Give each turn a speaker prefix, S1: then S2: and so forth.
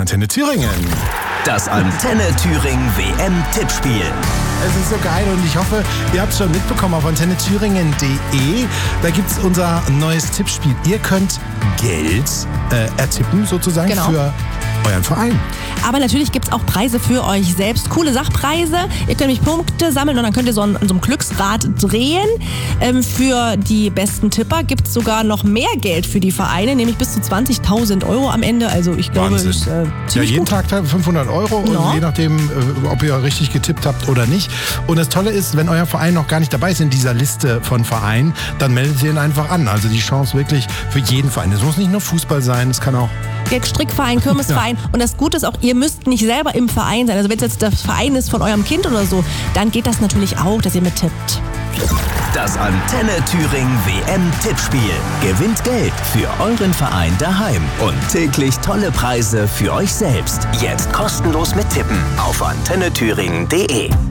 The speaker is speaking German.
S1: Antenne Thüringen.
S2: Das Antenne Thüringen WM-Tippspiel.
S1: Es ist so geil und ich hoffe, ihr habt es schon mitbekommen auf antennethüringen.de. Da gibt es unser neues Tippspiel. Ihr könnt Geld ertippen sozusagen für euren Verein.
S3: Aber natürlich gibt es auch Preise für euch selbst. Coole Sachpreise. Ihr könnt nämlich Punkte sammeln und dann könnt ihr so an so einem Glücksrad drehen. Für die besten Tipper gibt es sogar noch mehr Geld für die Vereine, nämlich bis zu 20.000 Euro am Ende. Also ich glaube,
S1: Wahnsinn.
S3: ist ziemlich
S1: jeden
S3: gut.
S1: Tag 500 Euro, und je nachdem, ob ihr richtig getippt habt oder nicht. Und das Tolle ist, wenn euer Verein noch gar nicht dabei ist in dieser Liste von Vereinen, dann meldet ihr ihn einfach an. Also die Chance wirklich für jeden Verein. Es muss nicht nur Fußball sein, es kann auch
S3: Strickverein, Kirmesverein. Und das Gute ist auch, ihr müsst nicht selber im Verein sein. Also wenn es jetzt der Verein ist von eurem Kind oder so, dann geht das natürlich auch, dass ihr mittippt.
S2: Das Antenne Thüringen WM-Tippspiel. Gewinnt Geld für euren Verein daheim und täglich tolle Preise für euch selbst. Jetzt kostenlos mittippen auf antennethüringen.de.